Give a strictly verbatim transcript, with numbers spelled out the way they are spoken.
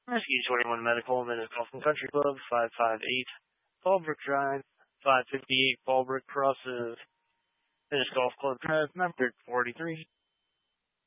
Rescue twenty-one Medical, Minute Golf and Country Club, five five eight Fallbrook Drive, five fifty-eight Fallbrook Crosses, Minute Golf Club Drive, number forty-three.